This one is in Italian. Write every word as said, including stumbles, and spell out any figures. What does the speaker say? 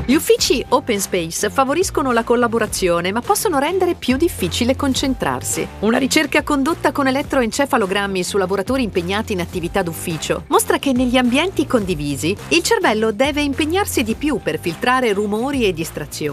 Gli uffici open space favoriscono la collaborazione, ma possono rendere più difficile concentrarsi. Una ricerca condotta con elettroencefalogrammi su lavoratori impegnati in attività d'ufficio mostra che negli ambienti condivisi il cervello deve impegnarsi di più per filtrare rumori e distrazioni.